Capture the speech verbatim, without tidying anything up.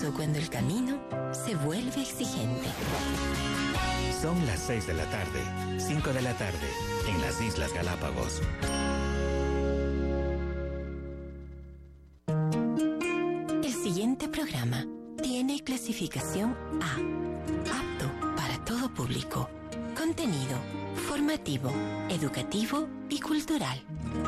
todo cuando el camino se vuelve exigente. Son las seis de la tarde, cinco de la tarde, en las Islas Galápagos. El siguiente programa tiene clasificación A, apto para todo público. Contenido formativo, educativo y cultural.